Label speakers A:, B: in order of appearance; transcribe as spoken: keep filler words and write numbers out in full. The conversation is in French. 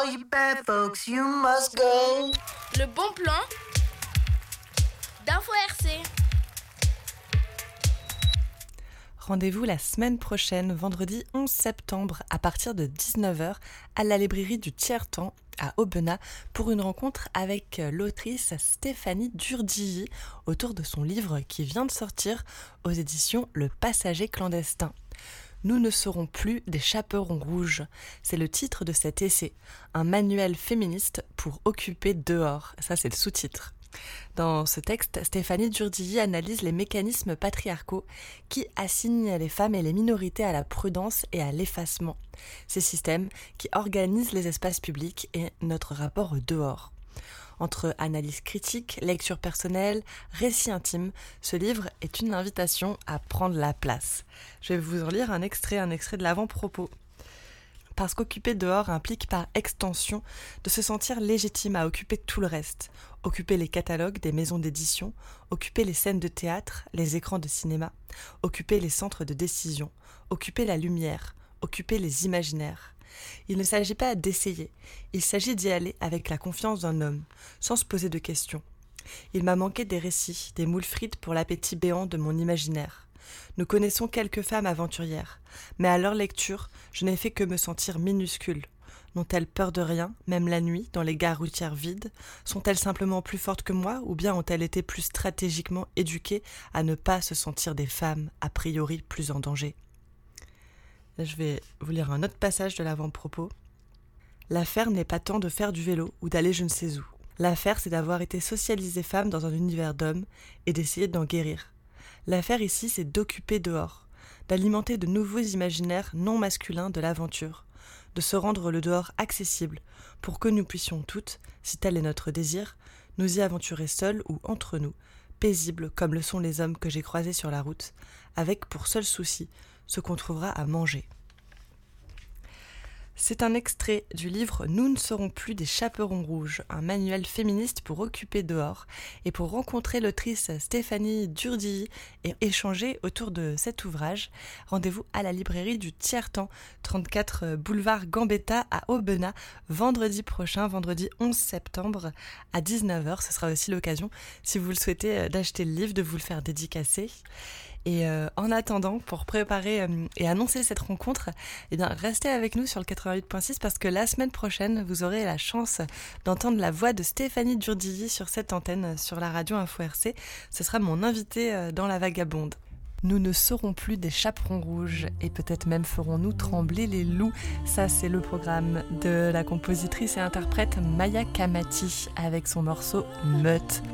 A: all you bad folks, you must go.
B: Le bon plan d'Info R C.
C: Rendez-vous la semaine prochaine, vendredi onze septembre, à partir de dix-neuf heures, à la librairie du Tiers-Temps, à Aubenas, pour une rencontre avec l'autrice Stéphanie Durdilly autour de son livre qui vient de sortir aux éditions Le Passager clandestin. Nous ne serons plus des chaperons rouges. C'est le titre de cet essai, un manuel féministe pour occuper dehors. Ça, c'est le sous-titre. Dans ce texte, Stéphanie Durdilly analyse les mécanismes patriarcaux qui assignent les femmes et les minorités à la prudence et à l'effacement. Ces systèmes qui organisent les espaces publics et notre rapport au dehors. Entre analyse critique, lecture personnelle, récit intime, ce livre est une invitation à prendre la place. Je vais vous en lire un extrait, un extrait de l'avant-propos. Parce qu'occuper dehors implique par extension de se sentir légitime à occuper tout le reste. Occuper les catalogues des maisons d'édition, occuper les scènes de théâtre, les écrans de cinéma, occuper les centres de décision, occuper la lumière, occuper les imaginaires. Il ne s'agit pas d'essayer, il s'agit d'y aller avec la confiance d'un homme, sans se poser de questions. Il m'a manqué des récits, des moules frites pour l'appétit béant de mon imaginaire. Nous connaissons quelques femmes aventurières, mais à leur lecture, je n'ai fait que me sentir minuscule. N'ont-elles peur de rien, même la nuit, dans les gares routières vides ? Sont-elles simplement plus fortes que moi, ou bien ont-elles été plus stratégiquement éduquées à ne pas se sentir des femmes, a priori plus en danger ? Là, je vais vous lire un autre passage de l'avant-propos. L'affaire n'est pas tant de faire du vélo ou d'aller je ne sais où. L'affaire, c'est d'avoir été socialisée femme dans un univers d'hommes et d'essayer d'en guérir. L'affaire ici, c'est d'occuper dehors, d'alimenter de nouveaux imaginaires non masculins de l'aventure, de se rendre le dehors accessible pour que nous puissions toutes, si tel est notre désir, nous y aventurer seuls ou entre nous, paisibles comme le sont les hommes que j'ai croisés sur la route, avec pour seul souci ce qu'on trouvera à manger. C'est un extrait du livre « Nous ne serons plus des chaperons rouges », un manuel féministe pour occuper dehors et pour rencontrer l'autrice Stéphanie Durdilly et échanger autour de cet ouvrage. Rendez-vous à la librairie du Tiers-Temps, trente-quatre boulevard Gambetta à Aubenas, vendredi prochain, vendredi onze septembre à dix-neuf heures. Ce sera aussi l'occasion, si vous le souhaitez, d'acheter le livre, de vous le faire dédicacer. Et euh, en attendant, pour préparer euh, et annoncer cette rencontre, eh bien, restez avec nous sur le quatre-vingt-huit virgule six parce que la semaine prochaine, vous aurez la chance d'entendre la voix de Stéphanie Durdilly sur cette antenne, sur la radio Info R C. Ce sera mon invité euh, dans La Vagabonde. Nous ne serons plus des chaperons rouges et peut-être même ferons-nous trembler les loups. Ça, c'est le programme de la compositrice et interprète Maya Kamati avec son morceau Meute.